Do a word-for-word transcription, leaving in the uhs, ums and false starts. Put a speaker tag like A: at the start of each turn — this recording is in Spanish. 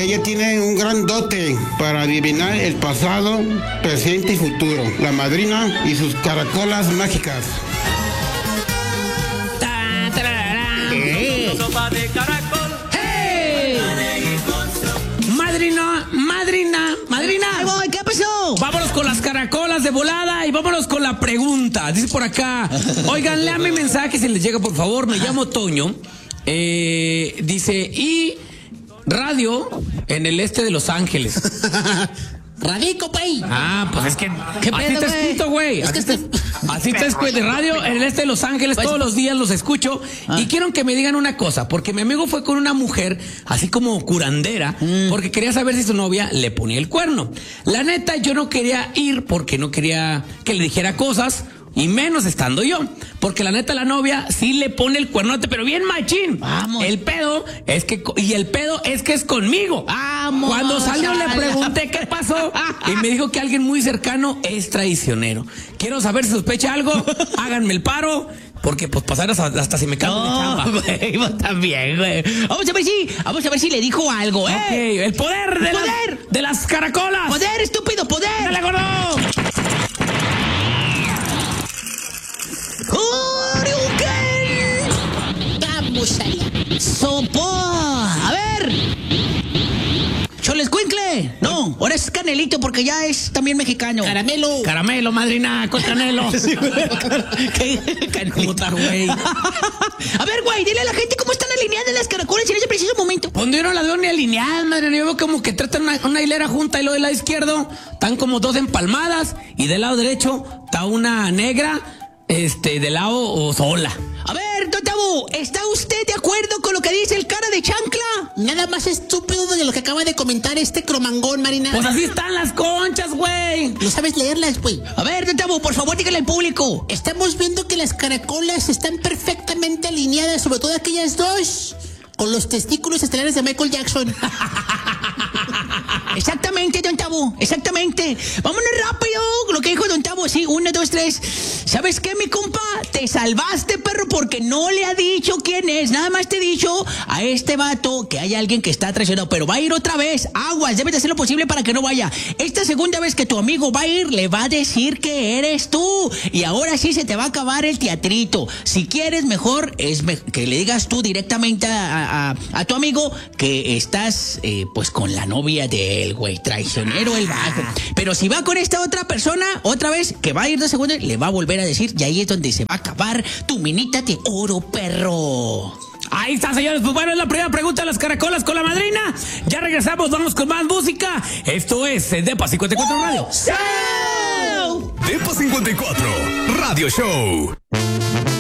A: Ella tiene un gran dote para adivinar el pasado, presente y futuro. La madrina y sus caracolas mágicas.
B: Ta, tararara. ¡Eh! ¡Hey! Madrina, madrina, madrina.
C: Ahí voy, ¿qué pasó?
B: Vámonos con las caracolas de volada y vámonos con la pregunta. Dice por acá, oigan, lean mi mensaje si les llega, por favor. Me llamo Toño. Eh, dice, y radio en el este de Los Ángeles.
C: Radico, güey.
B: Ah, pues es que
C: ¿Qué
B: así
C: pedo,
B: está
C: güey?
B: escrito, güey.
C: Es
B: Así
C: que
B: está,
C: está-
B: así está escrito de radio en el este de Los Ángeles.
C: Pues-
B: Todos los días los escucho.
C: Ah.
B: Y quiero que me digan una cosa, porque mi amigo fue con una mujer así como curandera,
C: Mm.
B: porque quería saber si su novia le ponía el cuerno. La neta, yo no quería ir porque no quería que le dijera cosas. Y menos estando yo. Porque la neta, la novia sí le pone el cuernote, pero bien machín.
C: Vamos.
B: El pedo es que, y el pedo es que es conmigo.
C: Vamos.
B: Cuando salió le
C: chala.
B: pregunté qué pasó. Y me dijo que alguien muy cercano es traicionero. Quiero saber si sospecha algo. Háganme el paro. Porque pues pasar hasta, hasta si me cambio de
C: No,
B: chamba.
C: güey, vos también, güey. Vamos a ver si, vamos a ver si le dijo algo, ¿eh?
B: Ok, el poder de,
C: ¡Poder!
B: Las, de las caracolas.
C: ¡Poder, estúpido, poder!
B: ¡Dale, gordo!
C: ¡Hurricane! Vamos allá. ¡Sopo! A ver. ¡Cholescuincle! No, ahora es Canelito porque ya es también mexicano.
D: Caramelo.
B: Caramelo, madrina, con canelo.
C: ¿Qué?
B: Puta, güey.
C: A ver, güey, dile a la gente cómo están alineadas las caracolas en ese preciso momento.
B: Pues yo no la veo ni alineada, madre. Yo veo como que tratan una, una hilera junta y lo del lado izquierdo están como dos empalmadas y del lado derecho está una negra, este, del lado o sola.
C: A ver, Don Tabo, ¿está usted de acuerdo con lo que dice el cara de chancla?
D: Nada más estúpido de lo que acaba de comentar este cromangón, Marina.
B: Pues así están las conchas, güey.
D: No sabes leerlas, güey.
C: A ver, Don Tabo, por favor, dígale al público.
D: Estamos viendo que las caracolas están perfectamente alineadas, sobre todo aquellas dos, con los testículos estelares de Michael Jackson.
C: Exactamente, Don Tabo, exactamente. Vámonos rápido, lo que dijo Don Tabo, sí, uno, dos, tres. ¿Sabes qué, mi compa? Te salvaste, perro, porque no le ha dicho quién es. Nada más te he dicho a este vato que hay alguien que está traicionado, pero va a ir otra vez. Aguas, debes de hacer lo posible para que no vaya. Esta segunda vez que tu amigo va a ir, le va a decir que eres tú. Y ahora sí se te va a acabar el teatrito. Si quieres, mejor es me- que le digas tú directamente a, a, a tu amigo que estás, eh, pues, con la novia de él, güey. Traicionero el vato. Pero si va con esta otra persona, otra vez, que va a ir dos segundos, le va a volver a decir, y ahí es donde se va a acabar tu minita de oro, perro.
B: Ahí está, señores. Pues bueno, es la primera pregunta de las caracolas con la madrina. Ya regresamos, vamos con más música. Esto es eh, Depa cincuenta y cuatro Radio.
C: ¡Chao!
E: Depa cincuenta y cuatro Radio Show.